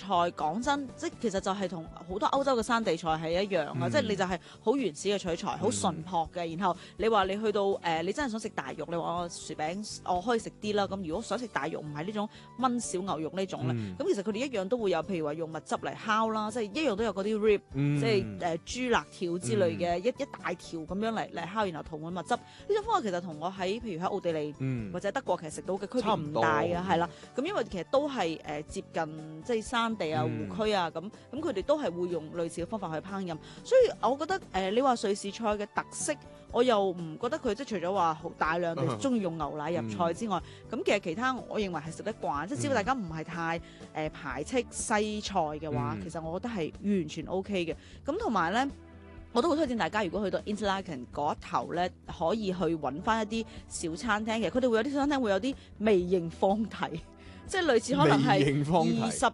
講真，即係其實就係同好多歐洲嘅山地菜係一樣啊！即係你就係好原始嘅取材，好純樸嘅。然後你話你去到你真係想食大肉，你話我薯餅我可以食啲啦。咁如果想食大肉，唔係呢種炆小牛肉呢種咧，咁其實佢哋一樣都會有，譬如話用蜜汁嚟烤啦，即係一樣都有嗰啲 rib，即係豬肋條之類嘅一大條咁樣嚟烤，然後塗滿蜜汁。呢種方法其實同我喺譬如喺奧地利或者德國其實食到嘅區別唔大嘅，係啦。咁因為其實都係接近即係山地啊、湖區啊咁佢哋都係會用類似嘅方法去烹飪，所以我覺得你話瑞士菜嘅特色，我又唔覺得佢即係除咗話好大量地中意用牛奶入菜之外，咁其實其他我認為係食得慣，即係只要大家唔係太排斥西菜嘅話，其實我覺得係完全 OK 嘅。咁同埋咧，我都好推薦大家，如果去到 Interlaken 嗰一頭咧，可以去揾翻一啲小餐廳。其實佢哋會有啲小餐廳會有啲微型放題，即係類似可能係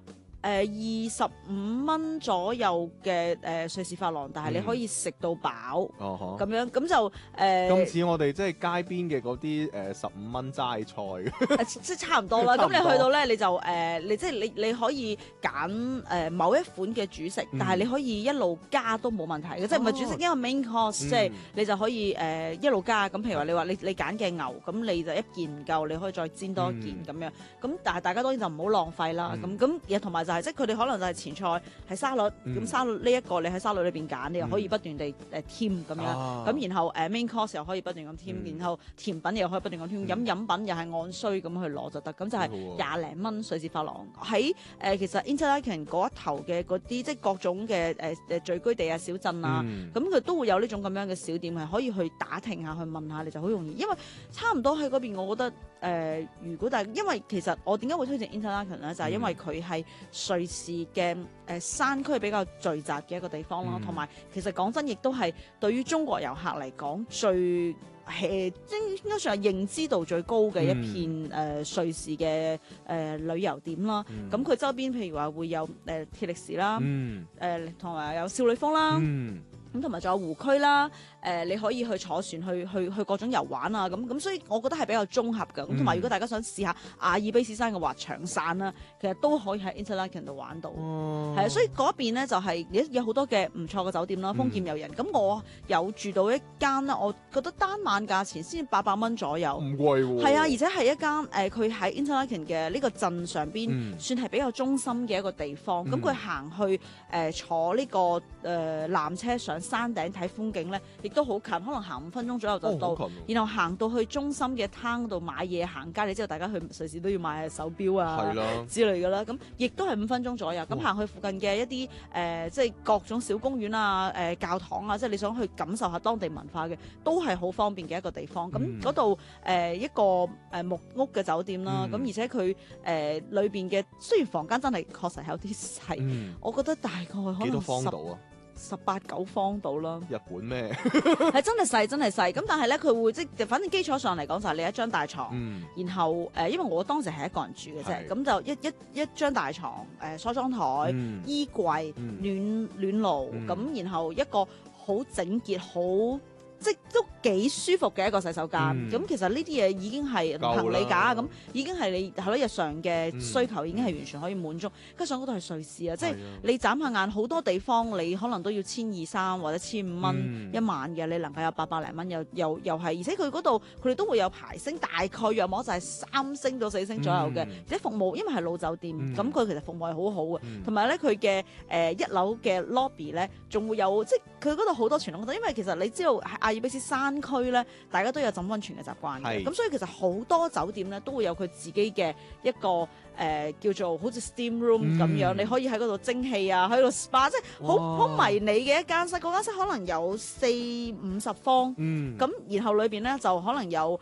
25蚊左右嘅瑞士法郎，但係你可以食到飽咁樣，咁就咁似我哋即係街邊嘅嗰啲15蚊齋菜， 即係差唔多啦。咁你去到咧，你就你即係你可以揀某一款嘅主食，但係你可以一路加都冇問題嘅，即係唔係主食，因為 main course 即係你就可以一路加。咁譬如話你話你揀嘅牛，咁你就一件唔夠，你可以再煎多一件咁樣。咁但係大家當然就唔好浪費啦。咁亦同埋就係即係佢哋可能就係前菜係沙律，咁沙律呢一個你喺沙律裏邊揀，你又可以不斷地添咁樣，咁然後main course 又可以不斷咁添，然後甜品又可以不斷咁添，飲品又係按需咁去攞就得，咁就係20零蚊瑞士法郎。喺其實 Interlaken 嗰一頭嘅嗰啲即係各種嘅聚居地啊、小鎮啊，咁佢都會有呢種咁樣嘅小店係可以去打聽下、去問下，你就好容易，因為差唔多喺嗰邊，我覺得如果因為其實我點解會推薦 Interlaken 咧，就係因為佢係瑞士嘅山區比較聚集嘅一個地方啦，同埋其實講真，亦都係對於中國遊客嚟講最應該算係認知度最高嘅一片瑞士嘅旅遊點啦。咁佢周邊譬如話會有鐵力士啦，同埋有少女峰啦。咁同埋仲有湖區啦，你可以去坐船去各種遊玩啊，咁所以我覺得係比較綜合嘅。咁同埋如果大家想試下阿爾卑斯山嘅滑翔傘啦，其實都可以喺 Interlaken 度玩到。係啊，所以嗰邊咧就係有好多嘅唔錯嘅酒店啦，豐儉由人。咁我有住到一間啦，我覺得單晚價錢先800蚊左右， 唔貴喎。 係啊，而且係一間佢喺 Interlaken 嘅呢個鎮上邊，算係比較中心嘅一個地方。咁佢行去坐呢個纜車上山頂睇風景咧，亦都好近，可能行5分鐘左右就到。然後行到去中心嘅攤度買嘢行街，你知道大家去瑞士都要買手錶啊之類嘅啦。咁亦都係5分鐘左右。咁行去附近嘅一啲即係各種小公園啊、教堂啊，即係你想去感受下當地文化嘅，都係好方便嘅一個地方。咁嗰度一個木屋嘅酒店啦，咁而且佢裏邊嘅雖然房間真係確實係有啲細，我覺得大概可能幾多方度啊 ？18、9方到啦， 日本咩？ 係真係細，真係細。咁但係咧，佢會反正基礎上嚟講就係你一張大床，然後因為我當時係一個人住嘅啫，咁就一張大床，梳妝台、衣櫃、暖爐，咁然後一個好整潔、好即都幾舒服嘅一個洗手間。咁其實呢啲嘢已經係行李架咁，已經係你係咯日常嘅需求已經係完全可以滿足。加上嗰度係瑞士啊，即係你眨下眼好多地方你可能都要1200-1300或者1500蚊一晚嘅，你能夠有800零蚊又係，而且佢嗰度佢哋都會有排星，大概約莫就係3星到4星左右嘅，而且服務因為係老酒店，咁佢其實服務係好好嘅，同埋咧佢嘅1樓嘅 lobby 咧仲會有，即係佢嗰度好多傳統，因為其實你知道阿爾卑斯山區咧，大家都有浸溫泉嘅習慣嘅，咁所以其實好多酒店咧都會有佢自己嘅一個叫做好似 steam room 咁樣，你可以喺嗰度蒸氣啊，喺度 spa， 即係好迷你嘅一間室，嗰間室可能有40-50方，咁然後裏邊咧就可能有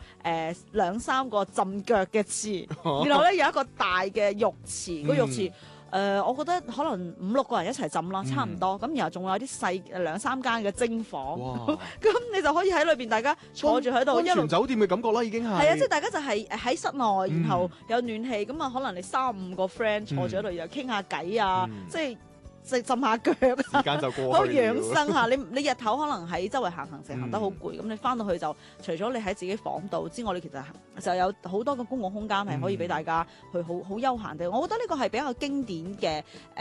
2-3個浸腳嘅池，然後咧有一個大嘅浴池，個浴池。我覺得可能5-6個人一齊浸啦，差唔多。咁然後仲有啲細2-3間嘅蒸房，咁你就可以喺裏邊大家坐住喺度， 溫泉酒店嘅感覺啦，已經係。 係啊，即係大家就係喺室內，然後有暖氣，咁啊可能你3-5個 friend 坐住喺度，又傾下偈啊，即係。浸下腳， 時間就過去， 好養生下。你日頭可能喺周圍行行得好攰，咁你翻到去就除咗你喺自己房度之外，你其實就有好多個公共空間係可以俾大家去好悠閒地。我覺得呢個係比較經典嘅